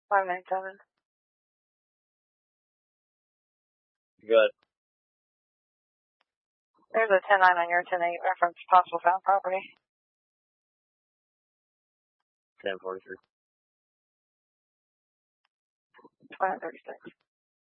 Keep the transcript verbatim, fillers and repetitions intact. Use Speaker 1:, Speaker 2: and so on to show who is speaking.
Speaker 1: five nine seven.
Speaker 2: Good.
Speaker 1: There's a ten nine on your ten eight reference possible found property.
Speaker 2: ten forty-three.
Speaker 1: twenty thirty-six.